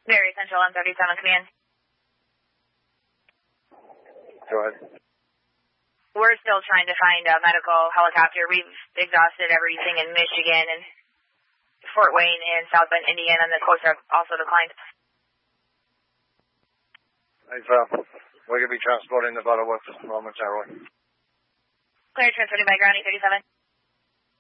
Very Central M37 Command. Go ahead. We're still trying to find a medical helicopter. We've exhausted everything in Michigan and Fort Wayne and South Bend, Indiana, and the coast have also declined. We're going to be transporting the Butterworth momentarily. Clear transmitting by ground E37.